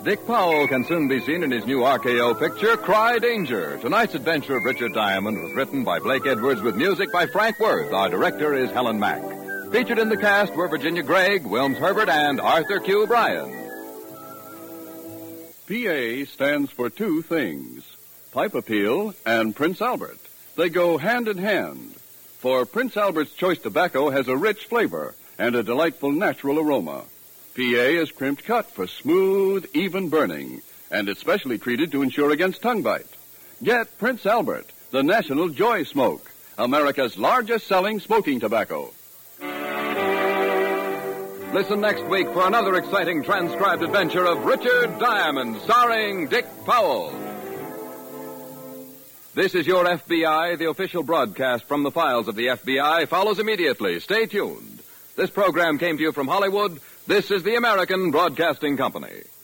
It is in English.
Dick Powell can soon be seen in his new RKO picture, Cry Danger. Tonight's adventure of Richard Diamond was written by Blake Edwards with music by Frank Worth. Our director is Helen Mack. Featured in the cast were Virginia Gregg, Wilms Herbert, and Arthur Q. Bryan. PA stands for two things, Pipe Appeal and Prince Albert. They go hand in hand. For Prince Albert's Choice Tobacco has a rich flavor and a delightful natural aroma. PA is crimped cut for smooth, even burning, and it's specially treated to ensure against tongue bite. Get Prince Albert, the National Joy Smoke, America's largest selling smoking tobacco. Listen next week for another exciting transcribed adventure of Richard Diamond, starring Dick Powell. This is Your FBI. The official broadcast from the files of the FBI follows immediately. Stay tuned. This program came to you from Hollywood. This is the American Broadcasting Company.